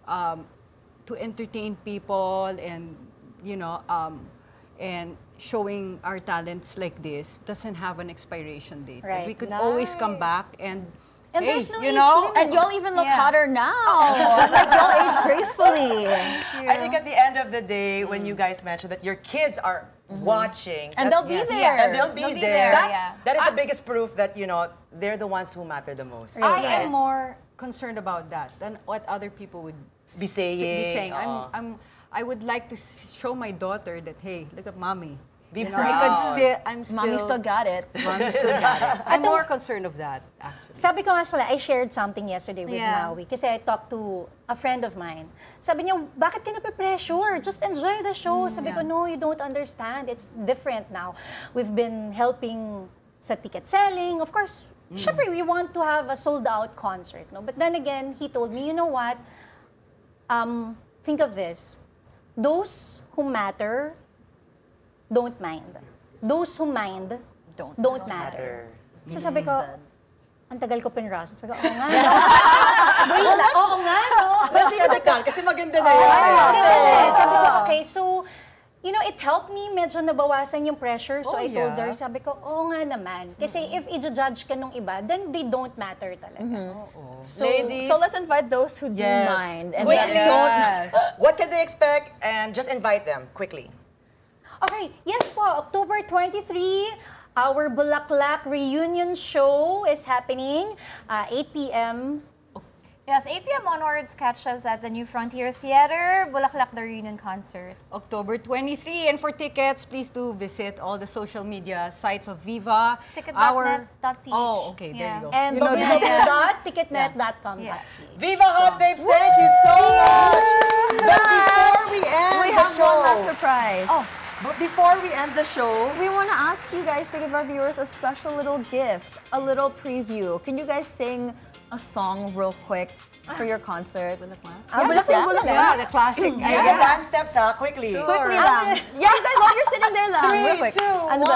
to entertain people and, and showing our talents like this doesn't have an expiration date. Right. We could always come back and hey, there's no you age know, limit. And y'all even look hotter now. Like y'all age gracefully. I think at the end of the day, when you guys mentioned that your kids are watching, And they'll be there. and they'll be there. yeah. That is the biggest proof that they're the ones who matter the most. I am more concerned about that than what other people would Be saying. I would like to show my daughter that, hey, look at mommy. Be I proud. could I'm still. Mommy still got it. Mommy still got it. I'm more concerned of that, actually. Sabi ko nga sila, I shared something yesterday with Yeah. Maui kasi I talked to a friend of mine. Sabi niya, bakit ka nape-pressure? Just enjoy the show. Sabi ko, no, you don't understand. It's different now. We've been helping sa ticket selling. Of course, syempre, we want to have a sold-out concert. No? But then again, he told me, you know what? Think of this. Those who matter don't mind. Those who mind don't matter. So sabi ko, ang tagal ko pinrasa. Sabi ko, oo nga, no? Wait lang, oo nga, no? Let's leave it at that, kasi maganda na yun. Sabi ko, okay, so, it helped me, medyo nabawasan yung pressure. So Oh, I told yeah. her, sabi ko, oo nga naman. Kasi if i-judge ka nung iba, then they don't matter talaga. So, Ladies, So let's invite those who do Yes. mind. And Quickly. that don't. what can they expect? And just invite them quickly. okay, yes po, October 23, our Bulaklak reunion show is happening, 8 p.m. Yes, 8 p.m. onwards, catch us at the New Frontier Theater, Bulaklak the Reunion Concert. October 23. And for tickets, please do visit all the social media sites of Viva. Ticket.net.ph. Oh, okay, there Yeah. you go. And You know that. www.ticketnet.com. Yeah. Viva Hot Babes, thank you so much. But before we end We the have show, one last surprise. but before we end the show, We want to ask you guys to give our viewers a special little gift, a little preview. Can you guys sing a song real quick for your concert? Yeah, the classic. the dance steps quickly. Quickly lang. Yeah, you guys, while you're sitting there lang, real 3, quick. 2, Ano ba?